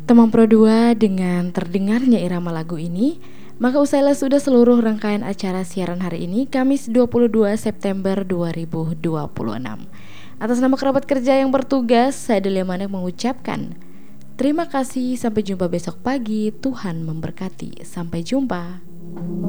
Temang Pro 2 dengan terdengarnya irama lagu ini, maka usailah sudah seluruh rangkaian acara siaran hari ini, Kamis 22 September 2026. Atas nama kerabat kerja yang bertugas, saya Delia Manek mengucapkan terima kasih, sampai jumpa besok pagi. Tuhan memberkati. Sampai jumpa.